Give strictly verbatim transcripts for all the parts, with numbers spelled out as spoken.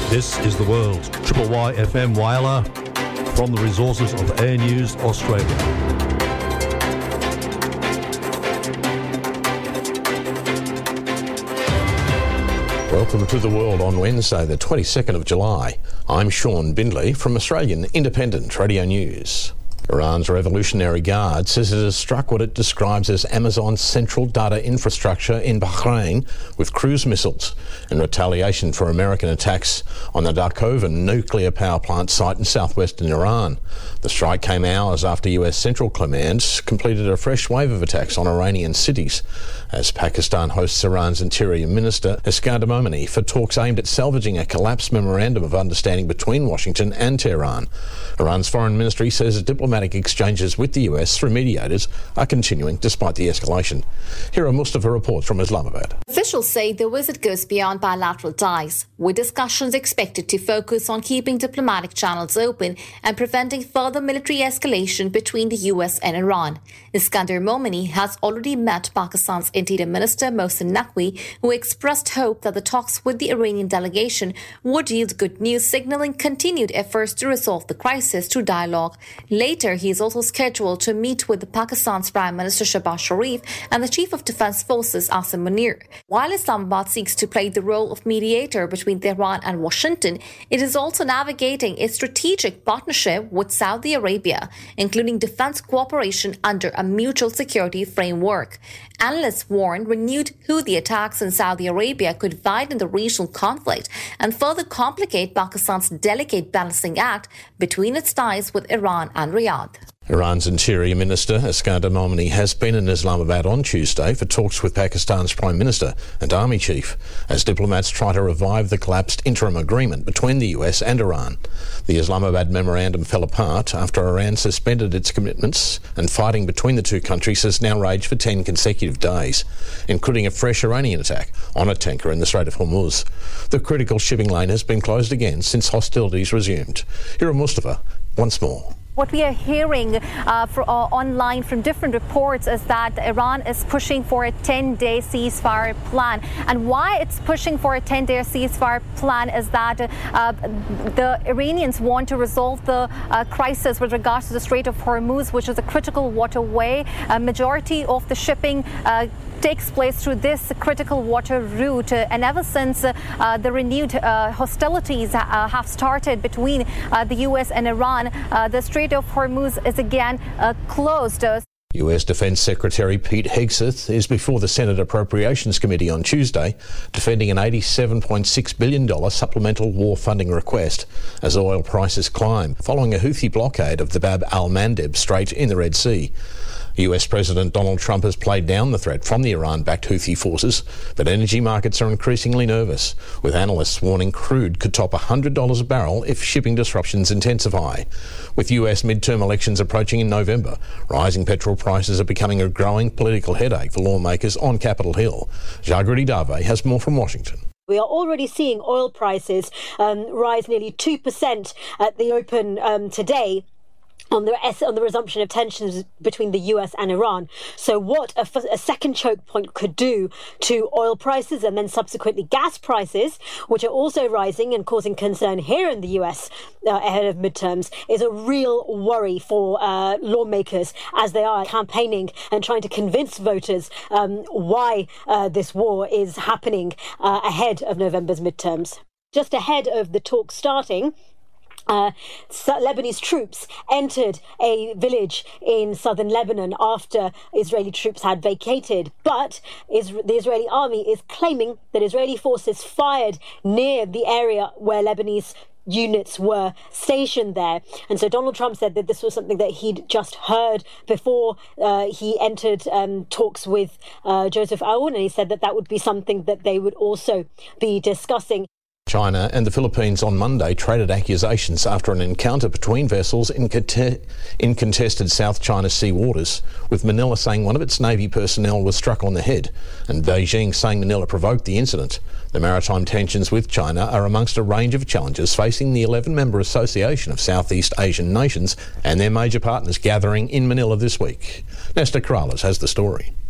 This is The World. Triple Y F M Whyalla from the resources of Air News Australia. Welcome to The World on Wednesday, the twenty-second of July. I'm Sean Bindley from Australian Independent Radio News. Iran's Revolutionary Guard says it has struck what it describes as Amazon's central data infrastructure in Bahrain with cruise missiles in retaliation for American attacks on the Darkovan nuclear power plant site in southwestern Iran. The strike came hours after U S Central Command completed a fresh wave of attacks on Iranian cities as Pakistan hosts Iran's Interior Minister Iskandar Momeni for talks aimed at salvaging a collapsed memorandum of understanding between Washington and Tehran. Iran's foreign ministry says diplomatic exchanges with the U S through mediators are continuing despite the escalation. Here are Mustafa reports from Islamabad. Officials say the visit goes beyond bilateral ties, with discussions expected to focus on keeping diplomatic channels open and preventing further military escalation between the U S and Iran. Iskandar Momeni has already met Pakistan's Interior Minister Mohsin Naqvi, who expressed hope that the talks with the Iranian delegation would yield good news, signalling continued efforts to resolve the crisis through dialogue. Later, he is also scheduled to meet with Pakistan's Prime Minister Shehbaz Sharif and the Chief of Defence Forces Asim Munir. While Islamabad seeks to play the role of mediator between Tehran and Washington, it is also navigating a strategic partnership with Saudi Arabia, including defence cooperation under a mutual security framework. Analysts warn renewed Houthi attacks in Saudi Arabia could widen the regional conflict and further complicate Pakistan's delicate balancing act between its ties with Iran and Riyadh. Iran's Interior Minister Iskandar Momeni has been in Islamabad on Tuesday for talks with Pakistan's Prime Minister and Army Chief as diplomats try to revive the collapsed interim agreement between the U S and Iran. The Islamabad memorandum fell apart after Iran suspended its commitments, and fighting between the two countries has now raged for ten consecutive days, including a fresh Iranian attack on a tanker in the Strait of Hormuz. The critical shipping lane has been closed again since hostilities resumed. Here are Mustafa once more. What we are hearing uh, for, uh, online from different reports is that Iran is pushing for a ten-day ceasefire plan. And why it's pushing for a ten-day ceasefire plan is that uh, the Iranians want to resolve the uh, crisis with regards to the Strait of Hormuz, which is a critical waterway. A majority of the shipping uh, takes place through this critical water route. Uh, and ever since uh, uh, the renewed uh, hostilities uh, have started between uh, the U S and Iran, uh, the Strait of Hormuz is again uh, closed. Uh, U S Defence Secretary Pete Hegseth is before the Senate Appropriations Committee on Tuesday defending an eighty-seven point six billion dollars supplemental war funding request as oil prices climb following a Houthi blockade of the Bab al-Mandeb Strait in the Red Sea. U S President Donald Trump has played down the threat from the Iran-backed Houthi forces, but energy markets are increasingly nervous, with analysts warning crude could top one hundred dollars a barrel if shipping disruptions intensify. With U S midterm elections approaching in November, rising petrol prices are becoming a growing political headache for lawmakers on Capitol Hill. Jagriti Dave has more from Washington. We are already seeing oil prices um, rise nearly two percent at the open um, today, on the on the resumption of tensions between the U S and Iran. So what a, a second choke point could do to oil prices and then subsequently gas prices, which are also rising and causing concern here in the U S uh, ahead of midterms, is a real worry for uh, lawmakers as they are campaigning and trying to convince voters um, why uh, this war is happening uh, ahead of November's midterms. Just ahead of the talk starting, Uh, Lebanese troops entered a village in southern Lebanon after Israeli troops had vacated. But is, the Israeli army is claiming that Israeli forces fired near the area where Lebanese units were stationed there. And so Donald Trump said that this was something that he'd just heard before uh, he entered um, talks with uh, Joseph Aoun, and he said that that would be something that they would also be discussing. China and the Philippines on Monday traded accusations after an encounter between vessels in, cont- in contested South China Sea waters, with Manila saying one of its Navy personnel was struck on the head and Beijing saying Manila provoked the incident. The maritime tensions with China are amongst a range of challenges facing the eleven-member Association of Southeast Asian Nations and their major partners gathering in Manila this week. Nesta Corrales has the story.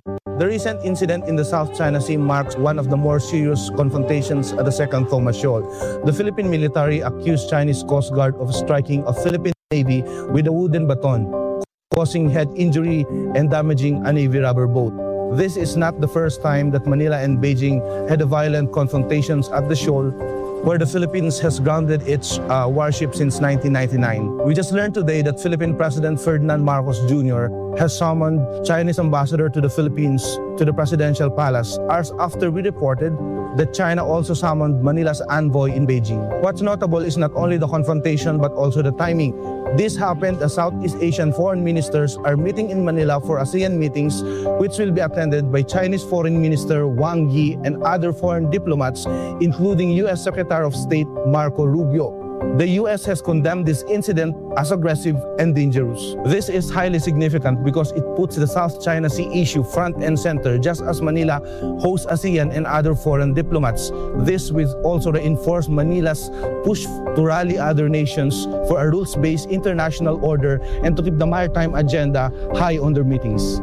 The recent incident in the South China Sea marks one of the more serious confrontations at the Second Thomas Shoal. The Philippine military accused Chinese Coast Guard of striking a Philippine Navy with a wooden baton, causing head injury and damaging a Navy rubber boat. This is not the first time that Manila and Beijing had a violent confrontations at the shoal, where the Philippines has grounded its uh, warship since nineteen ninety-nine. We just learned today that Philippine President Ferdinand Marcos Junior has summoned Chinese ambassador to the Philippines to the presidential palace, hours after we reported that China also summoned Manila's envoy in Beijing. What's notable is not only the confrontation but also the timing. This happened as Southeast Asian foreign ministers are meeting in Manila for ASEAN meetings, which will be attended by Chinese Foreign Minister Wang Yi and other foreign diplomats, including U S Secretary of State Marco Rubio. The U S has condemned this incident as aggressive and dangerous. This is highly significant because it puts the South China Sea issue front and center, just as Manila hosts ASEAN and other foreign diplomats. This will also reinforce Manila's push to rally other nations for a rules-based international order and to keep the maritime agenda high on their meetings.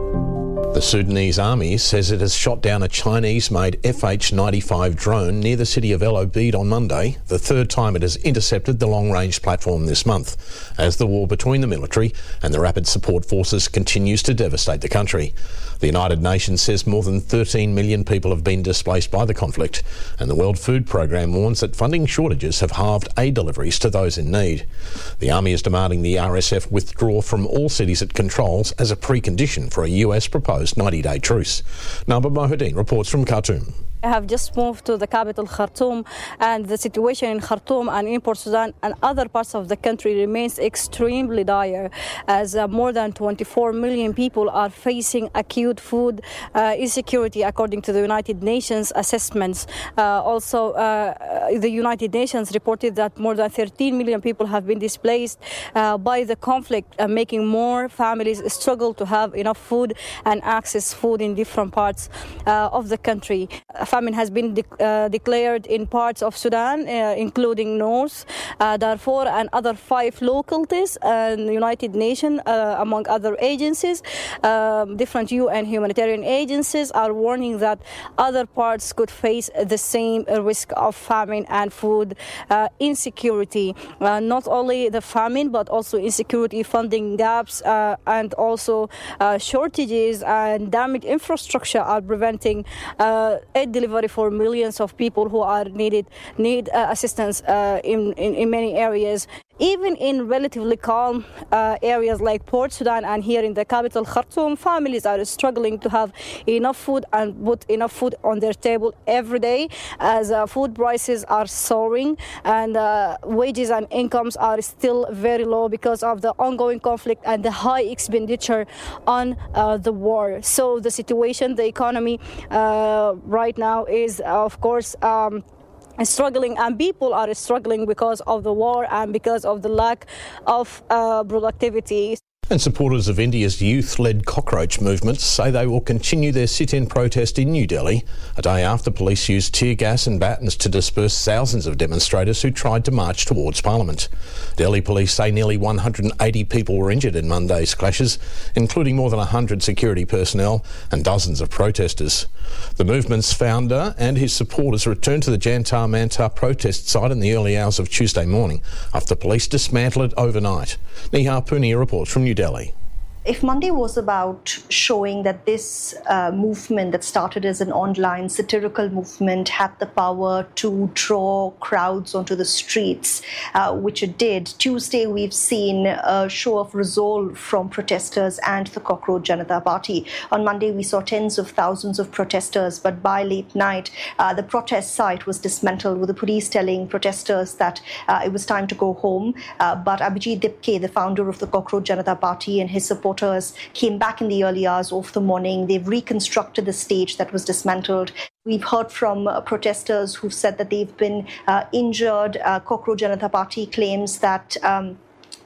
The Sudanese army says it has shot down a Chinese-made F H ninety-five drone near the city of El Obeid on Monday, the third time it has intercepted the long-range platform this month, as the war between the military and the Rapid Support Forces continues to devastate the country. The United Nations says more than thirteen million people have been displaced by the conflict, and the World Food Programme warns that funding shortages have halved aid deliveries to those in need. The army is demanding the R S F withdraw from all cities it controls as a precondition for a U S proposed ninety-day truce. Naba Mohideen reports from Khartoum. I have just moved to the capital Khartoum, and the situation in Khartoum and in Port Sudan and other parts of the country remains extremely dire, as uh, more than twenty-four million people are facing acute food uh, insecurity according to the United Nations assessments. Uh, also, uh, the United Nations reported that more than thirteen million people have been displaced uh, by the conflict, uh, making more families struggle to have enough food and access food in different parts uh, of the country. Famine has been de- uh, declared in parts of Sudan, uh, including North, uh, Darfur, and other five localities, and the United Nations, uh, among other agencies. Um, different U N humanitarian agencies are warning that other parts could face the same risk of famine and food uh, insecurity. Uh, not only the famine, but also insecurity, funding gaps, uh, and also uh, shortages and damaged infrastructure are preventing uh, aid delivery for millions of people who are needed need uh, assistance uh, in, in in many areas. Even in relatively calm uh, areas like Port Sudan and here in the capital Khartoum, families are struggling to have enough food and put enough food on their table every day, as uh, food prices are soaring and uh, wages and incomes are still very low because of the ongoing conflict and the high expenditure on uh, the war. So the situation, the economy uh, right now is, of course, um, struggling, and people are struggling because of the war and because of the lack of uh, productivity. And supporters of India's youth-led cockroach movement say they will continue their sit-in protest in New Delhi, a day after police used tear gas and batons to disperse thousands of demonstrators who tried to march towards Parliament. Delhi police say nearly one hundred eighty people were injured in Monday's clashes, including more than one hundred security personnel and dozens of protesters. The movement's founder and his supporters returned to the Jantar Mantar protest site in the early hours of Tuesday morning after police dismantled it overnight. Nihar Punia reports from New Delhi. If Monday was about showing that this uh, movement that started as an online satirical movement had the power to draw crowds onto the streets, uh, which it did, Tuesday we've seen a show of resolve from protesters and the Cockroach Janata Party. On Monday we saw tens of thousands of protesters, but by late night uh, the protest site was dismantled, with the police telling protesters that uh, it was time to go home. Uh, but Abhijit Dipke, the founder of the Cockroach Janata Party, and his supporters came back in the early hours of the morning. They've reconstructed the stage that was dismantled. We've heard from uh, protesters who've said that they've been uh, injured. Uh, Cockroach Janata Party claims that um,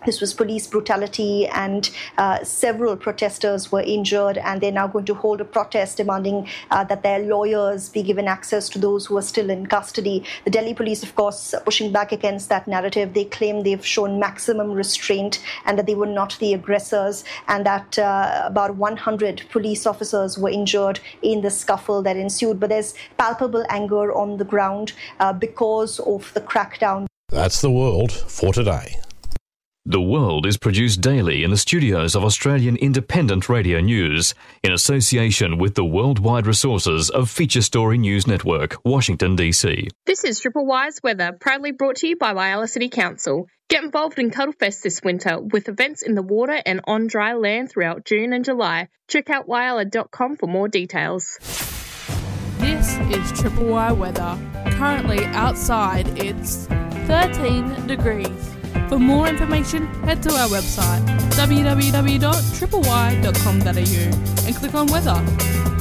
This was police brutality, and uh, several protesters were injured, and they're now going to hold a protest demanding uh, that their lawyers be given access to those who are still in custody. The Delhi police, of course, pushing back against that narrative. They claim they've shown maximum restraint and that they were not the aggressors, and that uh, about one hundred police officers were injured in the scuffle that ensued. But there's palpable anger on the ground uh, because of the crackdown. That's the world for today. The World is produced daily in the studios of Australian Independent Radio News in association with the worldwide resources of Feature Story News Network, Washington, D C. This is Triple Y's weather, proudly brought to you by Whyalla City Council. Get involved in Cuttlefest this winter with events in the water and on dry land throughout June and July. Check out whyalla dot com for more details. This is Triple Y weather. Currently outside it's thirteen degrees. For more information, head to our website w w w dot triple y dot com dot a u and click on weather.